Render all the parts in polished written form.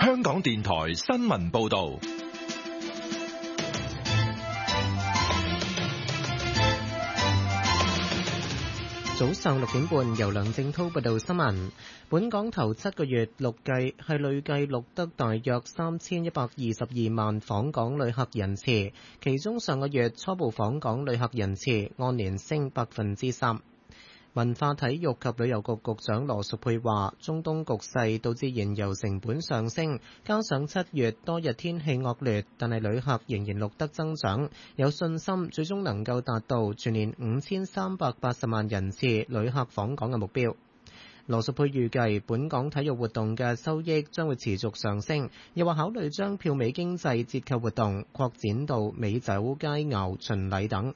香港電台新聞報道。 早上6點半，由梁正滔報道新聞。本港頭7個月累計錄得大約3122萬訪港旅客人次，其中上個月初步訪港旅客人次按年升3%。文化體育及旅遊局局長羅淑佩話，中東局勢導致燃油成本上升，加上7月多日天氣惡劣，但係旅客仍然錄得增長，有信心最終能夠達到全年5380萬人次旅客訪港嘅目標。羅淑佩預計本港體育活動嘅收益將會持續上升，又話考慮將票尾經濟折扣活動擴展到美酒佳餚巡禮等。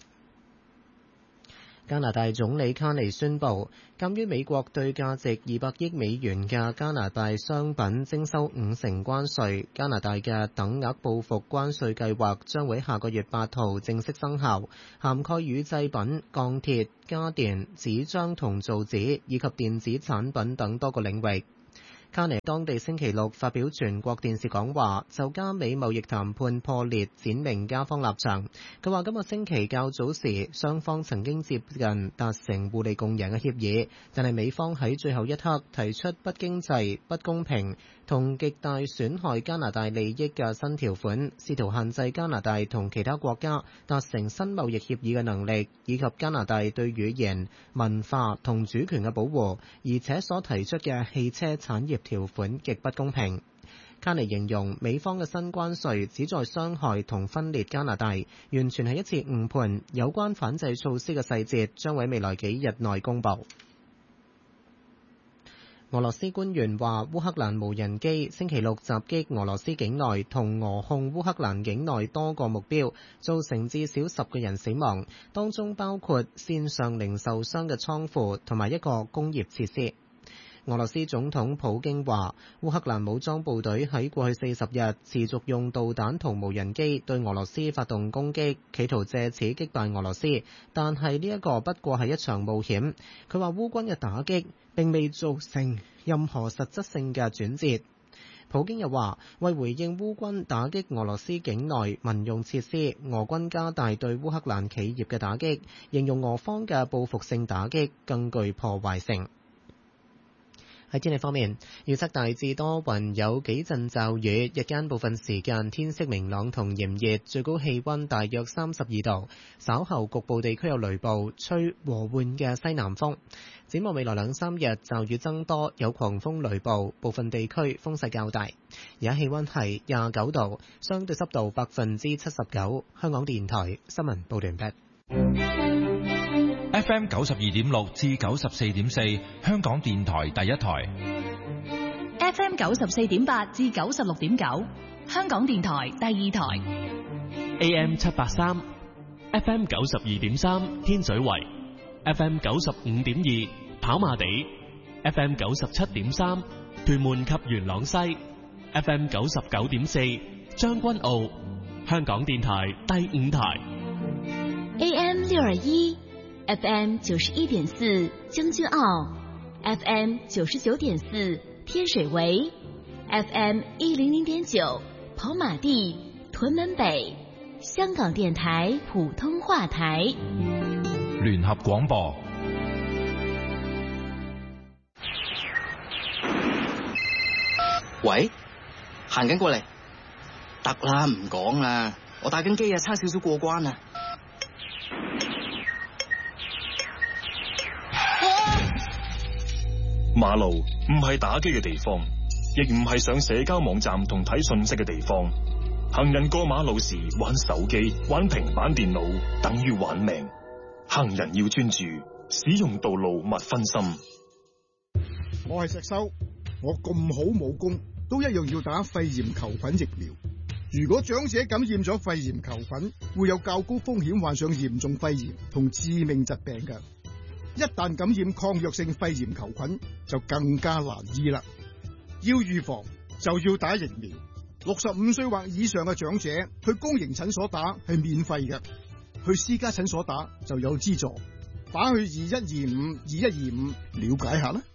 加拿大總理卡尼宣布，鑑於美國對價值200億美元嘅加拿大商品徵收50%關稅，加拿大嘅等額報復關稅計劃將會下個月8號正式生效，涵蓋乳製品、鋼鐵、家電、紙張同造紙以及電子產品等多個領域。卡尼當地星期六發表全國電視講話，就加美貿易談判破裂闡明加方立場。佢話今個星期較早時，雙方曾經接近達成互利共贏嘅協議，但係美方喺最後一刻提出不經濟、不公平同極大損害加拿大利益嘅新條款，試圖限制加拿大同其他國家達成新貿易協議嘅能力，以及加拿大對語言、文化同主權嘅保護，而且所提出嘅汽車產業條款極不公平。卡尼形容美方嘅新關稅旨在傷害同分裂加拿大，完全係一次誤判。有關反制措施嘅細節將喺未來幾日內公佈。俄羅斯官員話，烏克蘭無人機星期六襲擊俄羅斯境內同俄控烏克蘭境內多個目標，造成至少10個人死亡，當中包括線上零售商嘅倉庫同埋一個工業設施。俄羅斯總統普京話，烏克蘭武裝部隊喺過去40日持續用導彈同無人機對俄羅斯發動攻擊，企圖借此擊敗俄羅斯，但係呢一個不過係一場冒險。佢話烏軍嘅打擊並未造成任何實質性嘅轉折。普京又話，為回應烏軍打擊俄羅斯境內民用設施，俄軍加大對烏克蘭企業嘅打擊，形容俄方嘅報復性打擊更具破壞性。喺天氣方面，預測大致多雲，有幾陣驟雨，日間部分時間天色明朗同炎熱，最高氣溫大約32度。稍後局部地區有雷暴，吹和緩嘅西南風。展望未來2-3日，驟雨增多，有狂風雷暴，部分地區風勢較大。而家氣溫係29度，相對濕度79%。香港電台新聞報道完畢。 FM 92.6至94.4，香港電台第一台。 FM 94.8至96.9，香港電台第二台。 AM 783 ，FM 92.3，天水圍。FM 95.2，跑馬地。FM 97.3，屯門及元朗西。FM 99.4，將軍澳。香港電台第五台。 AM 621，FM 91.4，將軍澳。FM 99.4，天水圍。FM 100.9，跑馬地、屯門北。香港電台普通話台。 聯合廣播。 喂，行緊過嚟，得啦，唔講啦，我打緊機啊，差少少過關啊。 馬路唔係打機嘅地方，亦唔係上社交網站同睇信息嘅地方。行人過馬路時玩手機、玩平板電腦，等於玩命。行人要專注，使用道路勿分心。 我係石修，我咁好武功，都一樣要打肺炎球菌疫苗。如果長者感染咗肺炎球菌，會有較高風險患上嚴重肺炎同致命疾病嘅。一旦感染抗藥性肺炎球菌，就更加難醫啦。要預防就要打疫苗。65歲或以上嘅長者去公營診所打係免費嘅，去私家診所打就有資助。打去21252125了解下啦。